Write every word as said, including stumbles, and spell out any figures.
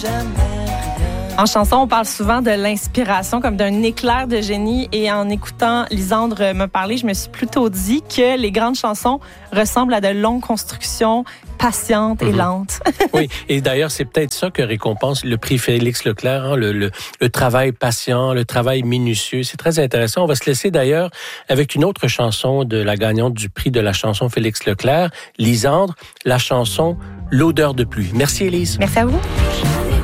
En chanson, on parle souvent de l'inspiration comme d'un éclair de génie. Et en écoutant Lisandre me parler, je me suis plutôt dit que les grandes chansons ressemblent à de longues constructions patientes et mm-hmm. lentes. Oui, et d'ailleurs, c'est peut-être ça que récompense le prix Félix Leclerc, hein, le, le, le travail patient, le travail minutieux. C'est très intéressant. On va se laisser d'ailleurs avec une autre chanson de la gagnante du prix de la chanson Félix Leclerc, Lisandre, la chanson L'odeur de pluie. Merci, Élise. Merci à vous.